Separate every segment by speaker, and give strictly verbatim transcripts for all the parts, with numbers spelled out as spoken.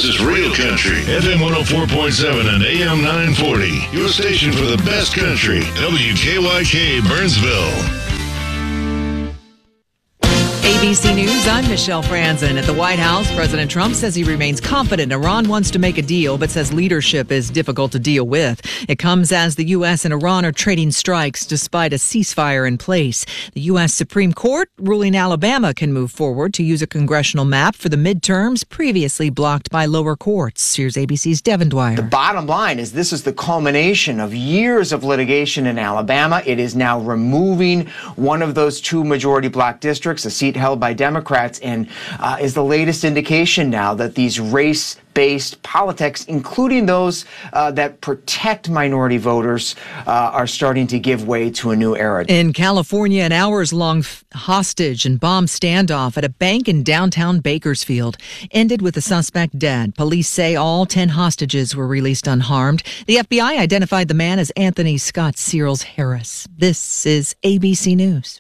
Speaker 1: This is Real Country, F M one oh four point seven and A M nine forty. Your station for the best country, W K Y K, Burnsville.
Speaker 2: A B C News, I'm Michelle Franzen. At the White House, President Trump says he remains confident Iran wants to make a deal, but says leadership is difficult to deal with. It comes as the U S and Iran are trading strikes despite a ceasefire in place. The U S Supreme Court ruling Alabama can move forward to use a congressional map for the midterms previously blocked by lower courts. Here's A B C's Devin Dwyer.
Speaker 3: The bottom line is this is the culmination of years of litigation in Alabama. It is now removing one of those two majority black districts, a seat held by Democrats, and uh, is the latest indication now that these race-based politics, including those uh, that protect minority voters, uh, are starting to give way to a new era.
Speaker 2: In California, an hours-long hostage and bomb standoff at a bank in downtown Bakersfield ended with the suspect dead. Police say all ten hostages were released unharmed. The F B I identified the man as Anthony Scott Searles Harris. This is A B C News.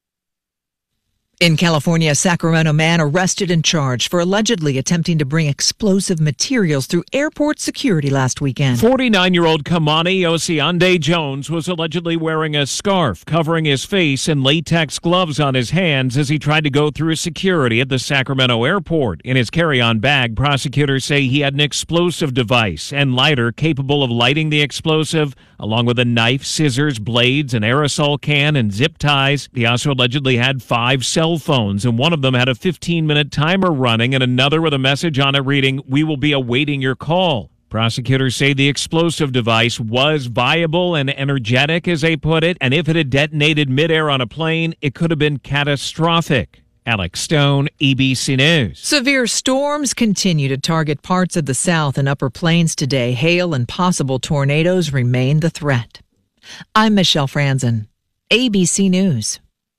Speaker 2: In California, a Sacramento man arrested and charged for allegedly attempting to bring explosive materials through airport security last weekend.
Speaker 4: forty-nine-year-old Kamani Osiande Jones was allegedly wearing a scarf covering his face and latex gloves on his hands as he tried to go through security at the Sacramento airport. In his carry-on bag, prosecutors say he had an explosive device and lighter capable of lighting the explosive, along with a knife, scissors, blades, an aerosol can, and zip ties. He also allegedly had five cell phones, and one of them had a fifteen-minute timer running and another with a message on it reading, "We will be awaiting your call." Prosecutors say the explosive device was viable and energetic, as they put it, and if it had detonated midair on a plane, it could have been catastrophic. Alex Stone, A B C News.
Speaker 2: Severe storms continue to target parts of the South and Upper Plains today. Hail and possible tornadoes remain the threat. I'm Michelle Franzen, A B C News.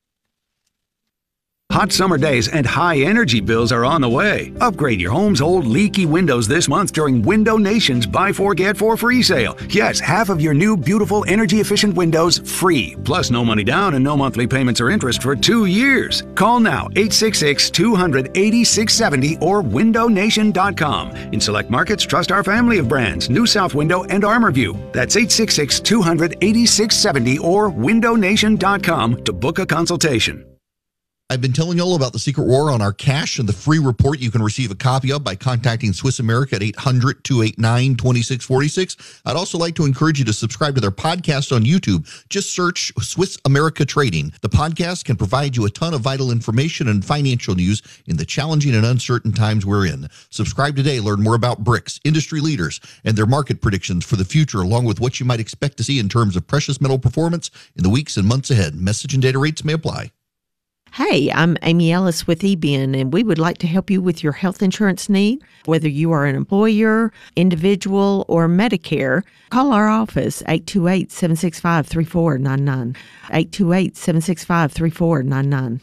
Speaker 5: Hot summer days and high energy bills are on the way. Upgrade your home's old leaky windows this month during Window Nation's Buy Four Get Four free sale. Yes, half of your new beautiful energy efficient windows free. Plus no money down and no monthly payments or interest for two years. Call now eight six six, two hundred, eighty-six seventy or window nation dot com. In select markets, trust our family of brands, New South Window and ArmorView. That's eight six six, two hundred, eighty-six seventy or window nation dot com to book a consultation.
Speaker 6: I've been telling you all about the secret war on our cash and the free report you can receive a copy of by contacting Swiss America at eight hundred, two eight nine, two six four six. I'd also like to encourage you to subscribe to their podcast on YouTube. Just search Swiss America Trading. The podcast can provide you a ton of vital information and financial news in the challenging and uncertain times we're in. Subscribe today. Learn more about BRICS, industry leaders, and their market predictions for the future, along with what you might expect to see in terms of precious metal performance in the weeks and months ahead. Message and data rates may apply.
Speaker 7: Hey, I'm Amy Ellis with E B I N, and we would like to help you with your health insurance need. Whether you are an employer, individual, or Medicare, call our office, eight two eight, seven six five, three four nine nine, eight two eight, seven six five, three four nine nine.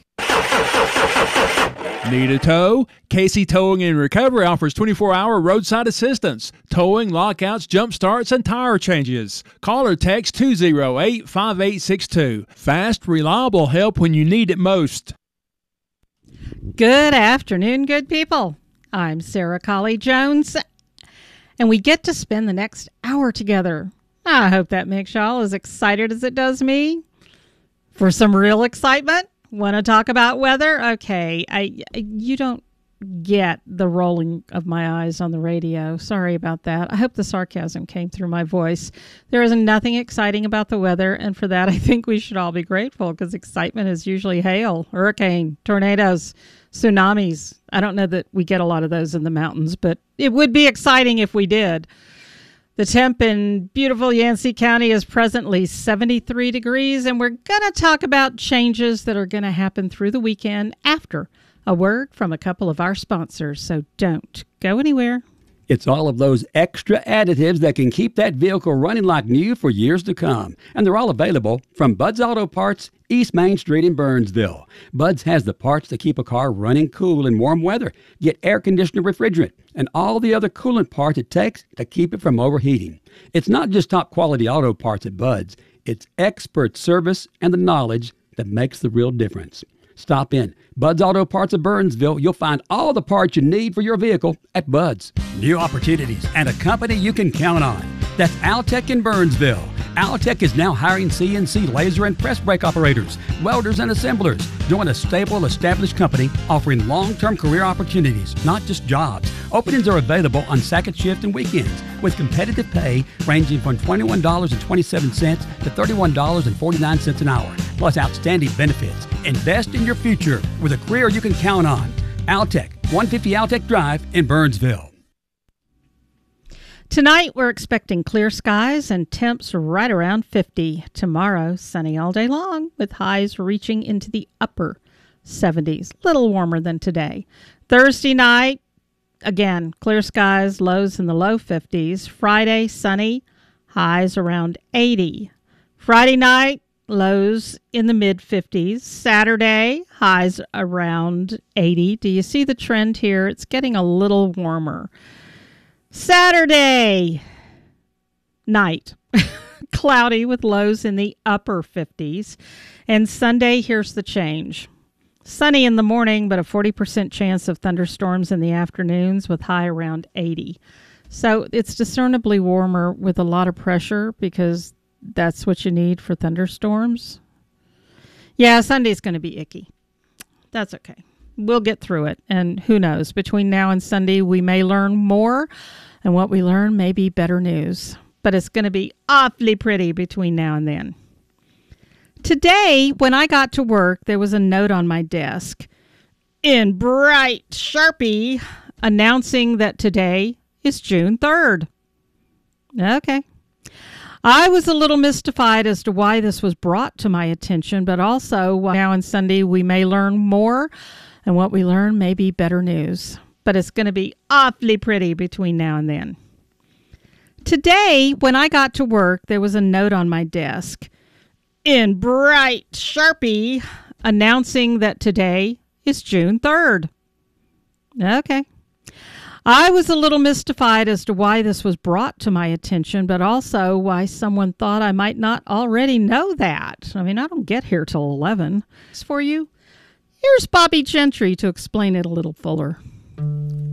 Speaker 8: Need a tow? Casey Towing and Recovery offers twenty-four hour roadside assistance, towing, lockouts, jump starts, and tire changes. Call or text two oh eight, five eight six two. Fast, reliable help when you need it most.
Speaker 9: Good afternoon, good people. I'm Sarah Colley Jones, and we get to spend the next hour together. I hope that makes y'all as excited as it does me. For some real excitement, want to talk about weather? Okay, I you don't get the rolling of my eyes on the radio. Sorry about that. I hope the sarcasm came through my voice. There is nothing exciting about the weather, and for that I think we should all be grateful, because excitement is usually hail, hurricane, tornadoes, tsunamis. I don't know that we get a lot of those in the mountains, but it would be exciting if we did. The temp in beautiful Yancey County is presently seventy-three degrees, and we're going to talk about changes that are going to happen through the weekend after a word from a couple of our sponsors. So don't go anywhere.
Speaker 10: It's all of those extra additives that can keep that vehicle running like new for years to come. And they're all available from Bud's Auto Parts, East Main Street in Burnsville. Bud's has the parts to keep a car running cool in warm weather, get air conditioner refrigerant, and all the other coolant parts it takes to keep it from overheating. It's not just top quality auto parts at Bud's. It's expert service and the knowledge that makes the real difference. Stop in Bud's Auto Parts of Burnsville. You'll find all the parts you need for your vehicle at Bud's. New opportunities and a company you can count on. That's Altech in Burnsville. Altech is now hiring C N C laser and press brake operators, welders, and assemblers. Join a stable, established company offering long-term career opportunities, not just jobs. Openings are available on second shift and weekends with competitive pay ranging from twenty-one dollars and twenty-seven cents to thirty-one dollars and forty-nine cents an hour, plus outstanding benefits. Invest in your future with a career you can count on. Altech, one fifty Altech Drive in Burnsville.
Speaker 9: Tonight, we're expecting clear skies and temps right around fifty. Tomorrow, sunny all day long with highs reaching into the upper seventies. Little warmer than today. Thursday night, again, clear skies, lows in the low fifties. Friday, sunny, highs around eighty. Friday night, lows in the mid fifties. Saturday, highs around eighty. Do you see the trend here? It's getting a little warmer. Saturday night, cloudy with lows in the upper fifties. And Sunday, here's the change. Sunny in the morning, but a forty percent chance of thunderstorms in the afternoons with high around eighty. So it's discernibly warmer with a lot of pressure because that's what you need for thunderstorms. Yeah, Sunday's going to be icky. That's okay. We'll get through it. And who knows, between now and Sunday, we may learn more. And what we learn may be better news. But it's going to be awfully pretty between now and then. Today, when I got to work, there was a note on my desk in bright Sharpie announcing that today is June third. Okay. I was a little mystified as to why this was brought to my attention, but also now and Sunday we may learn more, and what we learn may be better news. But it's going to be awfully pretty between now and then. Today, when I got to work, there was a note on my desk in bright Sharpie announcing that today is June third. Okay. I was a little mystified as to why this was brought to my attention, but also why someone thought I might not already know that. I mean, I don't get here till eleven. It's for you. Here's Bobby Gentry to explain it a little fuller.